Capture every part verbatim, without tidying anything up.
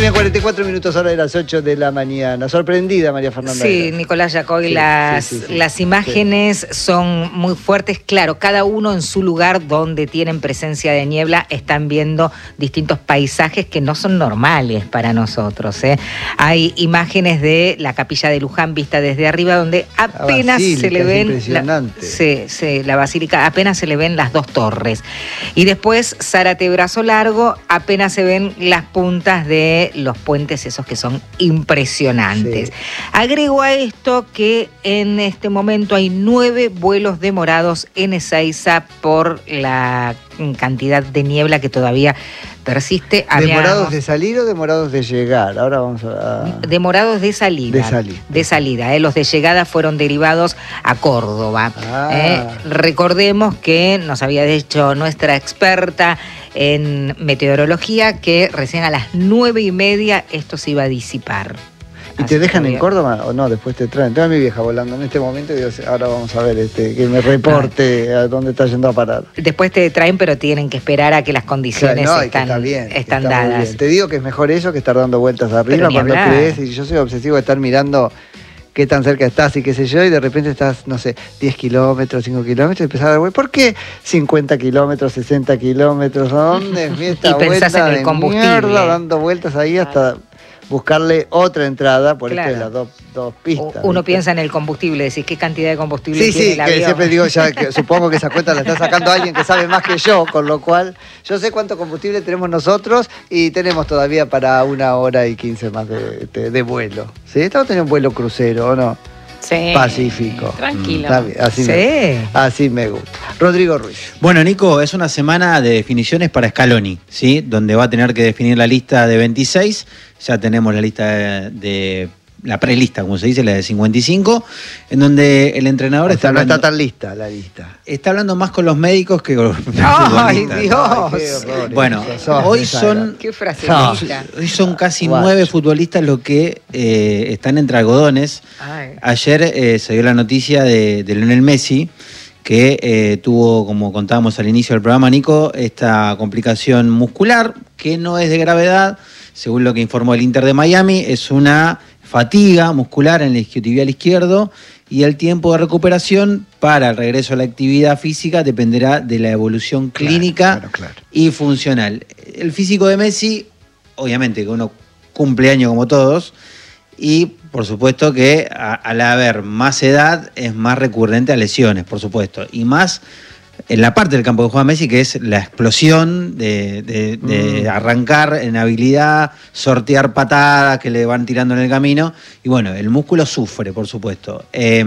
cuarenta y cuatro minutos, ahora de las ocho de la mañana. Sorprendida, María Fernanda. Sí, era. Nicolás Yacoy, Sí, las, sí, sí, sí. las imágenes sí. son muy fuertes. Claro, cada uno en su lugar donde tienen presencia de niebla están viendo distintos paisajes que no son normales para nosotros, ¿eh? Hay imágenes de la capilla de Luján vista desde arriba donde apenas basílica, se le ven... impresionante. La, sí, sí, la basílica, apenas se le ven las dos torres. Y después, Zárate Brazo Largo, apenas se ven las puntas de los puentes esos que son impresionantes. Sí. Agrego a esto que en este momento hay nueve vuelos demorados en Ezeiza por la cantidad de niebla que todavía persiste. ¿Demorados Habíamos... de salir o demorados de llegar? Ahora vamos a... Demorados de salida. De salida. De salida. ¿eh? Los de llegada fueron derivados a Córdoba. Ah. ¿eh? Recordemos que nos había dicho nuestra experta en meteorología que recién a las nueve y media esto se iba a disipar. ¿Y te dejan en Córdoba o no? Después te traen. Tengo a mi vieja volando en este momento y digo, ahora vamos a ver este, que me reporte a dónde está yendo a parar. Después te traen, pero tienen que esperar a que las condiciones claro, no, están, está bien, están está dadas. Bien. Te digo que es mejor eso que estar dando vueltas arriba cuando crees. Y yo soy obsesivo de estar mirando qué tan cerca estás y qué sé yo, y de repente estás, no sé, diez kilómetros, cinco kilómetros, y empezás a dar vueltas. ¿Por qué cincuenta kilómetros, sesenta kilómetros? ¿A dónde es esta y pensás vuelta en el de combustible. Mierda, dando vueltas ahí hasta... buscarle otra entrada por claro. esto de las dos, dos pistas. Uno ¿viste? piensa en el combustible, decís qué cantidad de combustible sí, tiene sí, el avión. Sí, que siempre digo, ya que supongo que esa cuenta la está sacando alguien que sabe más que yo, con lo cual yo sé cuánto combustible tenemos nosotros y tenemos todavía para una hora y quince más de, de, de vuelo. ¿Sí? Estamos teniendo un vuelo crucero, ¿o no? Sí. Pacífico. Tranquilo. Mm, así, sí. me, así me gusta. Rodrigo Ruiz. Bueno, Nico, es una semana de definiciones para Scaloni, ¿sí? Donde va a tener que definir la lista de veintiséis. Ya tenemos la lista de, de la prelista, como se dice, la de cincuenta y cinco, en donde el entrenador o sea, está no hablando, está tan lista la lista. Está hablando más con los médicos que con los ¡Ay, futbolistas. Dios! Ay, qué horror, bueno, sos, hoy son, qué frase no, hoy son casi Guacho. nueve futbolistas los que eh, están entre algodones. Ay. Ayer eh, se dio la noticia de, de Lionel Messi, que eh, tuvo, como contábamos al inicio del programa, Nico, esta complicación muscular, que no es de gravedad, según lo que informó el Inter de Miami, es una fatiga muscular en el isquiotibial izquierdo, y el tiempo de recuperación para el regreso a la actividad física dependerá de la evolución clínica claro, claro, claro. y funcional. El físico de Messi, obviamente que uno cumple años como todos, y por supuesto que a, al haber más edad es más recurrente a lesiones, por supuesto, y más en la parte del campo que juega Messi, que es la explosión de, de, de mm. arrancar en habilidad, sortear patadas que le van tirando en el camino, y bueno, el músculo sufre, por supuesto. Eh,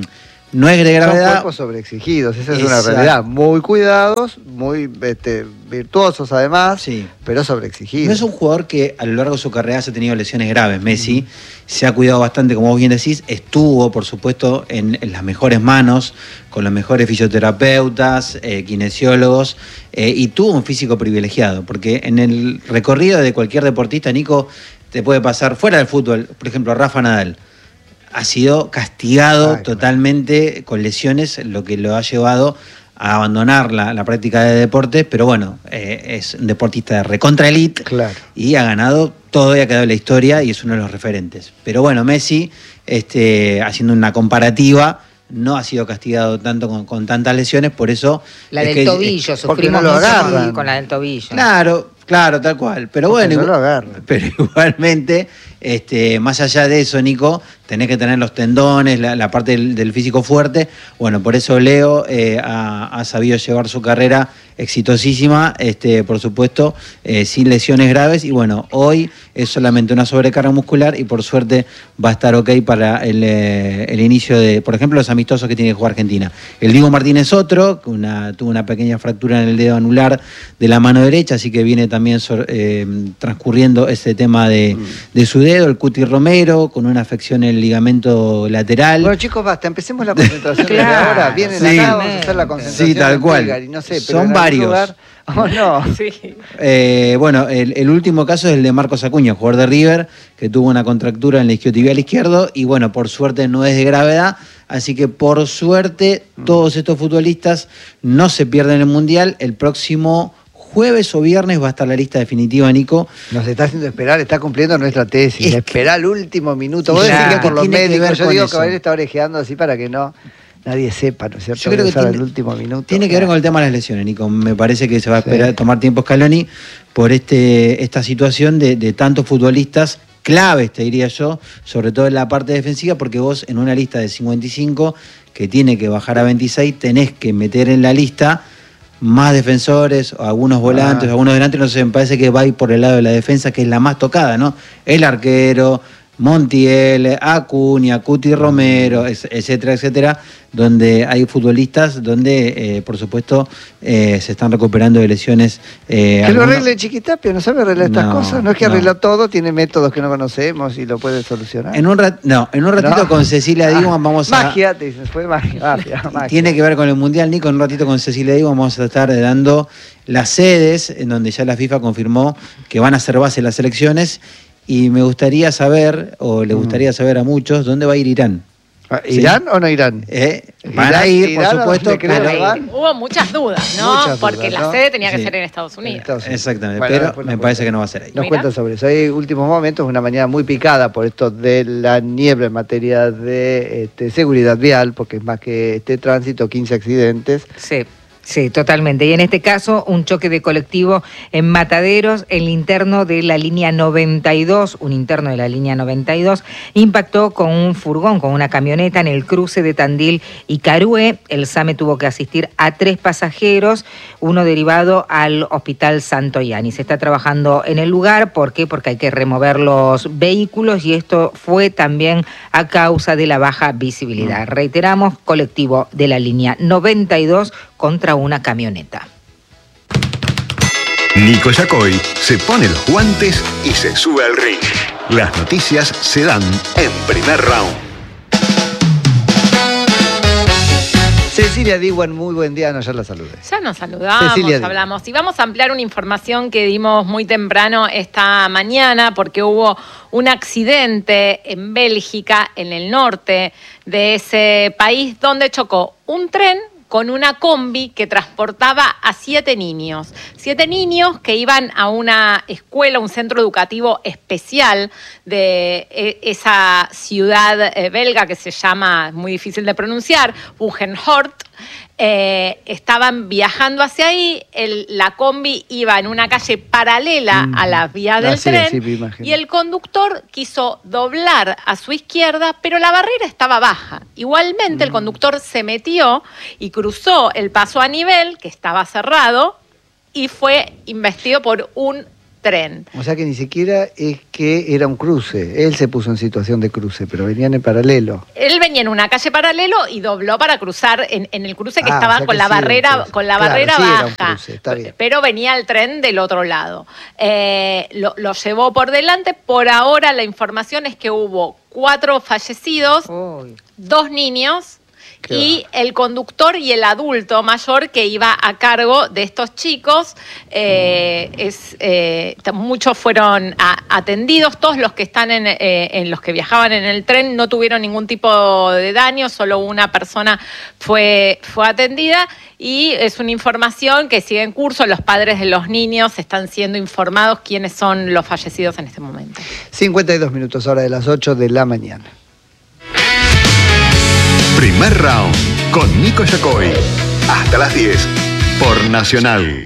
no es de gravedad. Son cuerpos sobreexigidos, esa es Exacto. una realidad. Muy cuidados, muy este, virtuosos además, sí. pero sobreexigidos. No es un jugador que a lo largo de su carrera se ha tenido lesiones graves. Messi mm. se ha cuidado bastante, como vos bien decís, estuvo, por supuesto, en, en las mejores manos, con los mejores fisioterapeutas, eh, kinesiólogos, eh, y tuvo un físico privilegiado, porque en el recorrido de cualquier deportista, Nico, te puede pasar fuera del fútbol, por ejemplo, Rafa Nadal. Ha sido castigado Ay, totalmente claro. con lesiones, lo que lo ha llevado a abandonar la, la práctica de deportes, pero bueno, eh, es un deportista de recontra elite claro. y ha ganado todo y ha quedado en la historia y es uno de los referentes. Pero bueno, Messi, este, haciendo una comparativa, no ha sido castigado tanto con, con tantas lesiones, por eso... La es del que, tobillo, es, sufrimos no lo mucho agarran. con la del tobillo. Claro, claro, tal cual. Pero porque bueno, no lo agarran. Pero igualmente, este, más allá de eso, Nico, tenés que tener los tendones, la, la parte del, del físico fuerte. Bueno, por eso Leo eh, ha, ha sabido llevar su carrera exitosísima, este, por supuesto, eh, sin lesiones graves. Y bueno, hoy es solamente una sobrecarga muscular y por suerte va a estar ok para el, eh, el inicio de, por ejemplo, los amistosos que tiene que jugar Argentina. El Diego Martínez otro, que una, tuvo una pequeña fractura en el dedo anular de la mano derecha, así que viene también eh, transcurriendo ese tema de, mm. de su dedo. El Cuti Romero, con una afección en el ligamento lateral. Bueno, chicos, basta, empecemos la concentración claro, desde ahora. Vienen sí, acá, vamos a hacer la concentración. Sí, tal cual. Y no sé, son varios. Lugar, oh, no. Sí. Eh, bueno, el, el último caso es el de Marcos Acuña, jugador de River, que tuvo una contractura en el isquiotibial izquierdo y bueno, por suerte no es de gravedad, así que por suerte todos estos futbolistas no se pierden el Mundial. El próximo jueves o viernes va a estar la lista definitiva, Nico. Nos está haciendo esperar, está cumpliendo nuestra tesis. Esperar el último minuto. Vos claro, decís que por los médicos, yo digo eso. que él está orejeando así para que no nadie sepa, ¿no es cierto? Yo creo que tiene, el último minuto. Tiene que ver con el tema de las lesiones, Nico. Me parece que se va a esperar, sí. tomar tiempo Scaloni por este, esta situación de, de tantos futbolistas claves, te diría yo, sobre todo en la parte defensiva, porque vos en una lista de cincuenta y cinco que tiene que bajar a veintiséis, tenés que meter en la lista más defensores, o algunos volantes, ah. algunos delanteros. No sé, me parece que va a ir por el lado de la defensa, que es la más tocada, ¿no? El arquero, Montiel, Acuña, Cuti Romero, etcétera, etcétera, donde hay futbolistas donde, eh, por supuesto, eh, se están recuperando de lesiones. Eh, que algunos... lo arregle Chiquitapia, no sabe arreglar estas no, cosas, no es que arregla no. todo, tiene métodos que no conocemos y lo puede solucionar. En un rat... No, en un ratito no. con Cecilia Digo ah, vamos a... Magia, te dicen, fue magia, magia, magia. Tiene que ver con el Mundial, Nico, en un ratito con Cecilia Digo vamos a estar dando las sedes, en donde ya la FIFA confirmó que van a ser base las elecciones. Y me gustaría saber, o le gustaría saber a muchos, ¿dónde va a ir Irán? ¿Irán ¿Sí? o no Irán? Eh, van a ir, Irán, por supuesto. Pero hubo muchas dudas, ¿no? Muchas Porque dudas, la ¿no? sede tenía que sí. ser en Estados Unidos. En Estados Unidos. Exactamente, bueno, pero me parece que no va a ser ahí. Nos cuentan sobre eso. Hay últimos momentos, una mañana muy picada por esto de la niebla en materia de este, seguridad vial, porque es más que este tránsito, quince accidentes. Sí. Sí, totalmente. Y en este caso, un choque de colectivo en Mataderos, el interno de la línea noventa y dos, un interno de la línea noventa y dos, impactó con un furgón, con una camioneta en el cruce de Tandil y Carué. El SAME tuvo que asistir a tres pasajeros, uno derivado al Hospital Santo Yani. Se está trabajando en el lugar, ¿por qué? Porque hay que remover los vehículos y esto fue también a causa de la baja visibilidad. Reiteramos, colectivo de la línea noventa y dos contra una camioneta. Nico Yacoy se pone los guantes y se sube al ring. Las noticias se dan en Primer Round. Cecilia Diwan, muy buen día, no, ya la saludé. Ya nos saludamos, Cecilia hablamos. Y vamos a ampliar una información que dimos muy temprano esta mañana, porque hubo un accidente en Bélgica, en el norte de ese país, donde chocó un tren con una combi que transportaba a siete niños. Siete niños que iban a una escuela, un centro educativo especial de esa ciudad belga que se llama, muy difícil de pronunciar, Bugenholt. Eh, estaban viajando hacia ahí, el, la combi iba en una calle paralela mm. a la vía del ah, sí, tren sí, y el conductor quiso doblar a su izquierda, pero la barrera estaba baja. Igualmente mm. el conductor se metió y cruzó el paso a nivel, que estaba cerrado, y fue investido por un tren. O sea que ni siquiera es que era un cruce, él se puso en situación de cruce, pero venían en paralelo. Él venía en una calle paralelo y dobló para cruzar en, en el cruce que ah, estaba o sea con, que la sí, barrera, con la claro, barrera sí baja, cruce, está bien. Pero venía el tren del otro lado. Eh, lo, lo llevó por delante. Por ahora la información es que hubo cuatro fallecidos, Uy. dos niños, Qué y va. el conductor y el adulto mayor que iba a cargo de estos chicos. Eh, es, eh, muchos fueron a, atendidos, todos los que están en, eh, en los que viajaban en el tren no tuvieron ningún tipo de daño, solo una persona fue, fue atendida y es una información que sigue en curso. Los padres de los niños están siendo informados quiénes son los fallecidos en este momento. cincuenta y dos minutos, hora de las ocho de la mañana. Primer Round con Nico Yacoy. Hasta las diez por Nacional.